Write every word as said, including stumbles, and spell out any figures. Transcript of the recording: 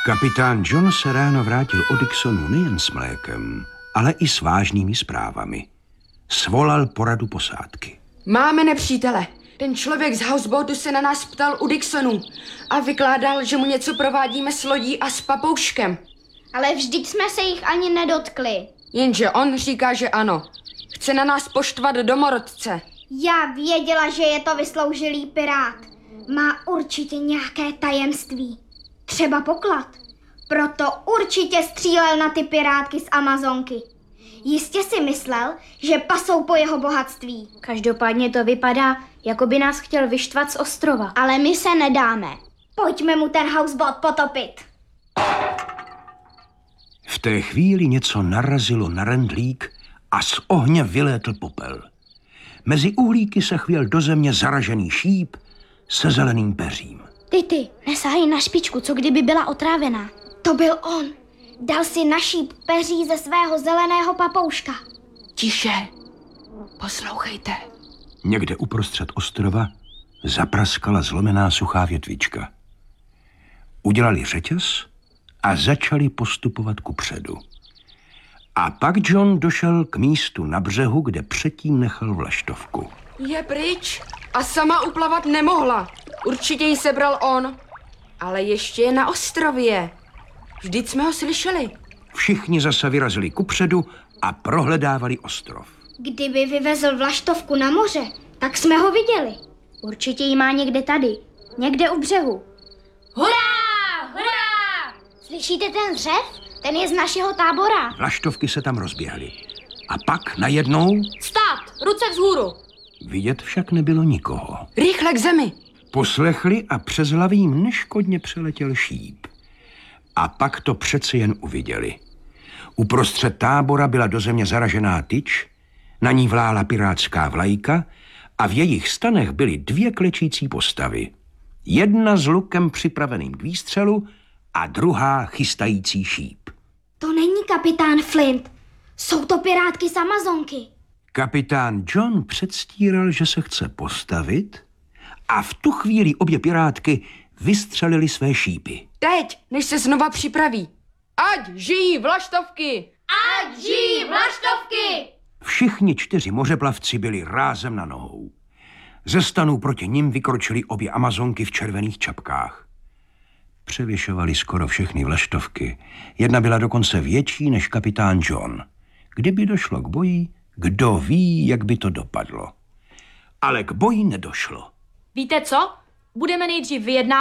Kapitán John se ráno vrátil od Dixonu nejen s mlékem, ale i s vážnými zprávami. Svolal poradu posádky. Máme nepřítele. Ten člověk z houseboatu se na nás ptal u Dixonu a vykládal, že mu něco provádíme s lodí a s papouškem. Ale vždyť jsme se jich ani nedotkli. Jenže on říká, že ano. Chce na nás poštvat domorodce. Já věděla, že je to vysloužilý pirát. Má určitě nějaké tajemství. Třeba poklad. Proto určitě střílel na ty pirátky z Amazonky. Jistě si myslel, že pasou po jeho bohatství. Každopádně to vypadá, jako by nás chtěl vyštvat z ostrova. Ale my se nedáme. Pojďme mu ten houseboat potopit. V té chvíli něco narazilo na rendlík a z ohně vylétl popel. Mezi uhlíky se chvěl do země zaražený šíp se zeleným peřím. Ty, ty, nesahej na špičku, co kdyby byla otrávená. To byl on. Dal si na šíp peří ze svého zeleného papouška. Tiše. Poslouchejte. Někde uprostřed ostrova zapraskala zlomená suchá větvička. Udělali řetěz a začali postupovat kupředu. A pak John došel k místu na břehu, kde předtím nechal vlaštovku. Je pryč a sama uplavat nemohla. Určitě ji sebral on. Ale ještě je na ostrově. Vždyť jsme ho slyšeli. Všichni zase vyrazili kupředu a prohledávali ostrov. Kdyby vyvezl vlaštovku na moře, tak jsme ho viděli. Určitě ji má někde tady, někde u břehu. Hurá! Hurá! Slyšíte ten řev? Ten je z našeho tábora. Vlaštovky se tam rozběhly. A pak najednou... Stát! Ruce vzhůru! Vidět však nebylo nikoho. Rychle k zemi! Poslechli a přes hlavy jim neškodně přeletěl šíp. A pak to přece jen uviděli. Uprostřed tábora byla do země zaražená tyč, na ní vlála pirátská vlajka a v jejich stanech byly dvě klečící postavy. Jedna s lukem připraveným k výstřelu a druhá chystající šíp. To není kapitán Flint. Jsou to pirátky z Amazonky. Kapitán John předstíral, že se chce postavit a v tu chvíli obě pirátky vystřelili své šípy. Teď, než se znova připraví. Ať žijí vlaštovky! Ať žijí vlaštovky! Všichni čtyři mořeplavci byli rázem na nohou. Ze stanů proti nim vykročily obě Amazonky v červených čapkách. Převyšovali skoro všechny vlaštovky. Jedna byla dokonce větší než kapitán John. Kdyby došlo k boji, kdo ví, jak by to dopadlo. Ale k boji nedošlo. Víte co? Budeme nejdřív vyjednávat